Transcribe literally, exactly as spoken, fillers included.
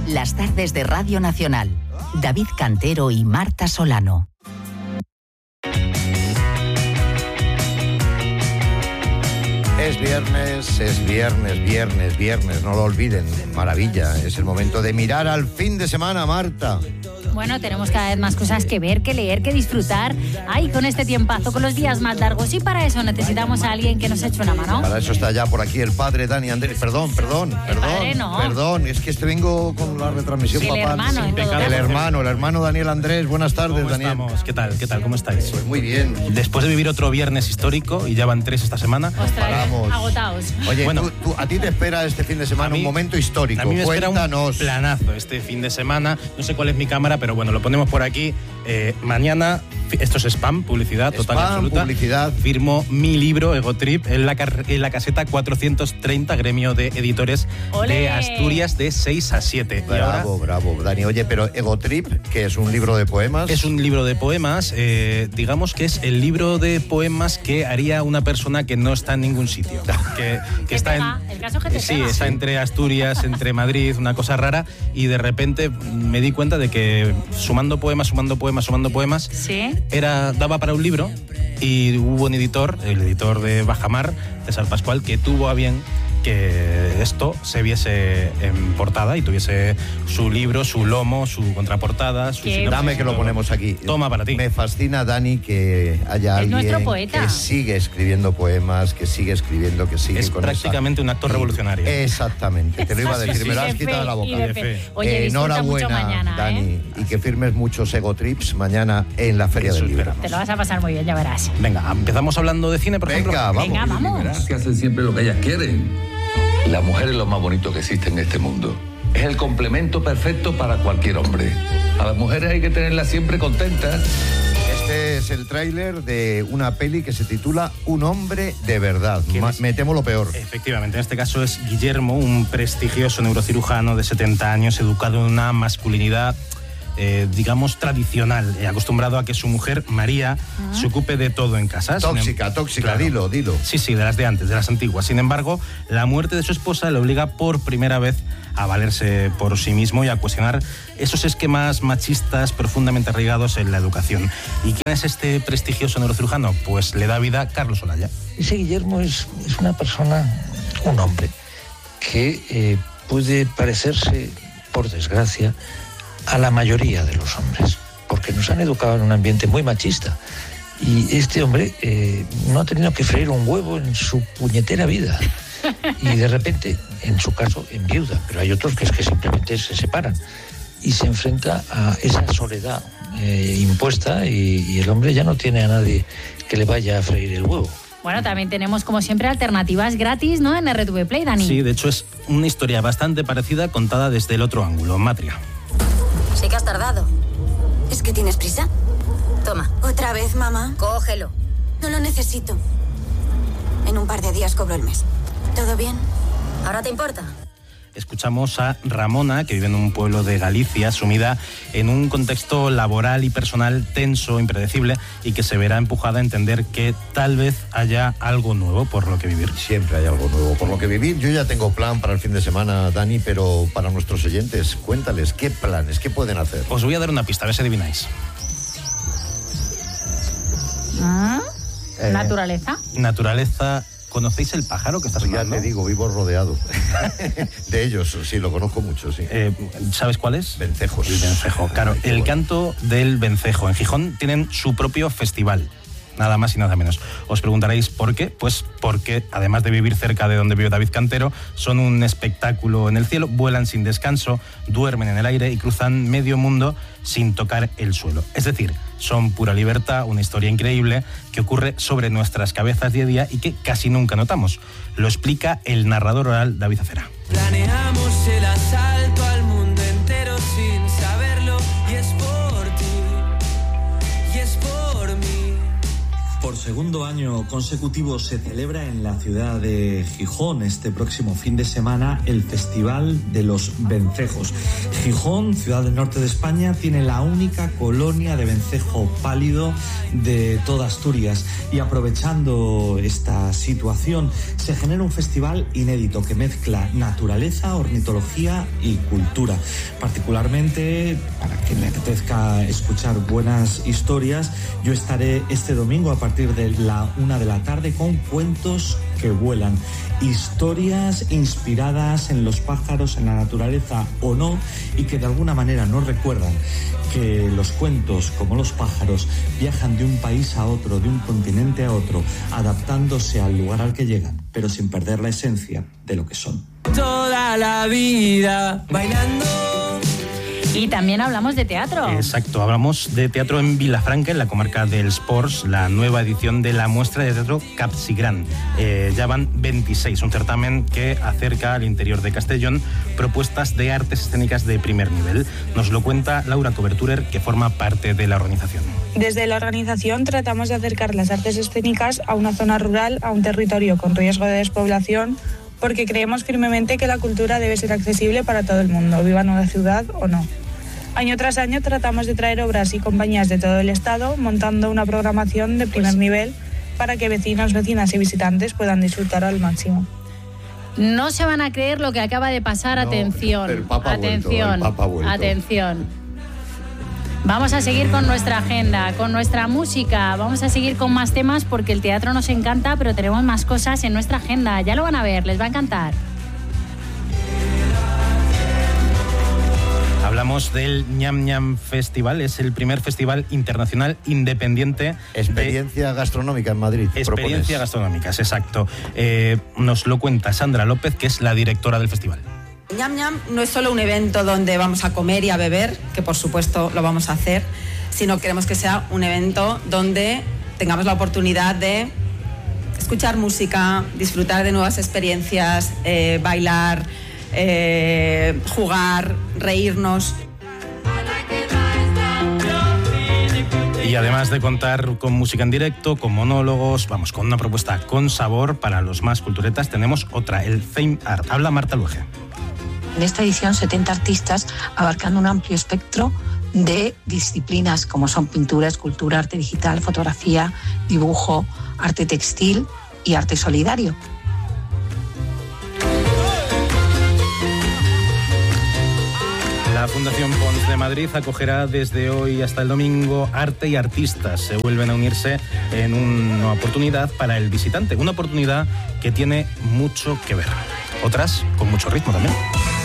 Las tardes de Radio Nacional. David Cantero y Marta Solano. Es viernes, es viernes, viernes, viernes, no lo olviden. Maravilla, es el momento de mirar al fin de semana, Marta. Bueno, tenemos cada vez más cosas que ver, que leer, que disfrutar. Ay, con este tiempazo, con los días más largos. Y para eso necesitamos a alguien que nos eche una mano. Para eso está ya por aquí el padre Dani Andrés. Perdón, perdón, el perdón. Padre no. Perdón, es que este vengo con la retransmisión, sí, papá. El hermano, en todo el hermano, el hermano Daniel Andrés. Buenas tardes, ¿Cómo Daniel. estamos? ¿Qué tal? ¿Qué tal? ¿Cómo estáis? Pues muy bien. Después de vivir otro viernes histórico, y ya van tres esta semana. Ostras, agotados. Oye, bueno, tú, tú, a ti te espera este fin de semana mí, un momento histórico. A mí me espera Cuéntanos. un planazo este fin de semana. No sé cuál es mi cámara, pero bueno, lo ponemos por aquí. Eh, mañana, esto es spam, publicidad total spam, y absoluta. Publicidad. Firmo mi libro, Ego Trip, en la, en la caseta cuatrocientos treinta, gremio de editores ¡Olé! de Asturias, de seis a siete. Bravo, y ahora, bravo, Dani. Oye, pero Ego Trip, que es un libro de poemas. Es un libro de poemas, eh, digamos que es el libro de poemas que haría una persona que no está en ningún sitio. Que, que está pega, en, el caso que te sí, pega. está entre Asturias, entre Madrid, una cosa rara, y de repente me di cuenta de que sumando poemas, sumando poemas, sumando poemas, ¿sí? era, daba para un libro, y hubo un editor, el editor de Bajamar, César Pascual, que tuvo a bien que esto se viese en portada y tuviese su libro, su lomo, su contraportada, su sinopsis. Dame que lo ponemos aquí. Toma para ti. Me fascina, Dani, que haya Es nuestro alguien poeta. que sigue escribiendo poemas, que sigue escribiendo, que sigue Es con prácticamente esa... un acto revolucionario. Exactamente, te lo iba a decir, me lo has quitado de la boca. Y de fe. Oye, disfruta mucho mañana, Dani, ¿eh? y que firmes muchos Ego Trips mañana en la Feria Eso del Libro. Te lo vas a pasar muy bien, ya verás. Venga, empezamos hablando de cine, por Venga, ejemplo. vamos. Venga, vamos. Verás que hacen siempre lo que ellas quieren. La mujer es lo más bonito que existe en este mundo. Es el complemento perfecto para cualquier hombre. A las mujeres hay que tenerlas siempre contentas. Este es el tráiler de una peli que se titula Un hombre de verdad. ¿Quién Ma- es? Me temo lo peor. Efectivamente, en este caso es Guillermo, un prestigioso neurocirujano de setenta años, educado en una masculinidad, eh, digamos, tradicional, eh, acostumbrado a que su mujer, María, uh-huh. se ocupe de todo en casa. Tóxica, Sin em- tóxica, claro. dilo, dilo. Sí, sí, de las de antes, de las antiguas. Sin embargo, la muerte de su esposa le obliga por primera vez a valerse por sí mismo y a cuestionar esos esquemas machistas profundamente arraigados en la educación. ¿Y quién es este prestigioso neurocirujano? Pues le da vida Carlos Olaya. Ese Guillermo es, es una persona, un hombre, que eh, puede parecerse, por desgracia, a la mayoría de los hombres, porque nos han educado en un ambiente muy machista. Y este hombre eh, no ha tenido que freír un huevo en su puñetera vida. Y de repente, en su caso, enviuda, pero hay otros que es que simplemente se separan. Y se enfrenta a esa soledad eh, impuesta y, y el hombre ya no tiene a nadie que le vaya a freír el huevo. Bueno, también tenemos, como siempre, alternativas gratis, ¿no? En R T V Play, Dani. Sí, de hecho es una historia bastante parecida contada desde el otro ángulo, Matria. Sí que has tardado. ¿Es que tienes prisa? Toma. ¿Otra vez, mamá? Cógelo. No lo necesito. En un par de días cobro el mes. ¿Todo bien? ¿Ahora te importa? Escuchamos a Ramona, que vive en un pueblo de Galicia, sumida en un contexto laboral y personal tenso, impredecible, y que se verá empujada a entender que tal vez haya algo nuevo por lo que vivir. Siempre hay algo nuevo por lo que vivir. Yo ya tengo plan para el fin de semana, Dani, pero para nuestros oyentes, cuéntales, ¿qué planes, qué pueden hacer? Os voy a dar una pista, a ver si adivináis. ¿Ah? Eh, ¿Naturaleza? Naturaleza. ¿Conocéis el pájaro que está Pues ya sonando? te digo, vivo rodeado de ellos, sí, lo conozco mucho, sí. Eh, ¿Sabes cuál es? Vencejos. El vencejo, claro. Ay, qué El bueno. canto del vencejo. En Gijón tienen su propio festival. Nada más y nada menos. Os preguntaréis por qué. Pues porque, además de vivir cerca de donde vive David Cantero, son un espectáculo en el cielo, vuelan sin descanso, duermen en el aire y cruzan medio mundo sin tocar el suelo. Es decir, son pura libertad, una historia increíble que ocurre sobre nuestras cabezas día a día y que casi nunca notamos. Lo explica el narrador oral David Acera. Planeamos el asalto al mundo entero sin saberlo y es por ti, y es por mí. Por segundo año consecutivo se celebra en la ciudad de Gijón este próximo fin de semana el Festival de los Vencejos. Gijón, ciudad del norte de España, tiene la única colonia de vencejo pálido de toda Asturias, y aprovechando esta situación se genera un festival inédito que mezcla naturaleza, ornitología y cultura. Particularmente, para quien le apetezca escuchar buenas historias, yo estaré este domingo a partir de la una de la tarde con Cuentos que Vuelan. Historias inspiradas en los pájaros, en la naturaleza o no, y que de alguna manera nos recuerdan que los cuentos, como los pájaros, viajan de un país a otro, de un continente a otro, adaptándose al lugar al que llegan, pero sin perder la esencia de lo que son. Toda la vida bailando. Y también hablamos de teatro. Exacto, hablamos de teatro en Vilafranca, en la comarca del Sports, la nueva edición de la muestra de teatro Capsigran. Eh, ya van veintiséis, un certamen que acerca al interior de Castellón propuestas de artes escénicas de primer nivel. Nos lo cuenta Laura Coberturer, que forma parte de la organización. Desde la organización tratamos de acercar las artes escénicas a una zona rural, a un territorio con riesgo de despoblación, porque creemos firmemente que la cultura debe ser accesible para todo el mundo, viva en una ciudad o no. Año tras año tratamos de traer obras y compañías de todo el estado, montando una programación de primer nivel para que vecinos, vecinas y visitantes puedan disfrutar al máximo. No se van a creer lo que acaba de pasar. No, atención, el Papa atención, vuelto, el Papa vuelto. atención. Vamos a seguir con nuestra agenda, con nuestra música, vamos a seguir con más temas porque el teatro nos encanta, pero tenemos más cosas en nuestra agenda. Ya lo van a ver, les va a encantar. Hablamos del Ñam Ñam Festival, es el primer festival internacional independiente. Experiencia de... gastronómica en Madrid. Experiencia propones. gastronómicas, exacto. Eh, nos lo cuenta Sandra López, que es la directora del festival. Ñam Ñam no es solo un evento donde vamos a comer y a beber, que por supuesto lo vamos a hacer, sino queremos que sea un evento donde tengamos la oportunidad de escuchar música, disfrutar de nuevas experiencias, eh, bailar, eh, jugar, reírnos. Y además de contar con música en directo, con monólogos, vamos, con una propuesta con sabor para los más culturetas, tenemos otra, el Theme Art. Habla Marta Luege. En esta edición, setenta artistas abarcando un amplio espectro de disciplinas como son pintura, escultura, arte digital, fotografía, dibujo, arte textil y arte solidario. La Fundación Pons de Madrid acogerá desde hoy hasta el domingo Arte y Artistas. Se vuelven a unirse en una oportunidad para el visitante, una oportunidad que tiene mucho que ver. Otras con mucho ritmo también.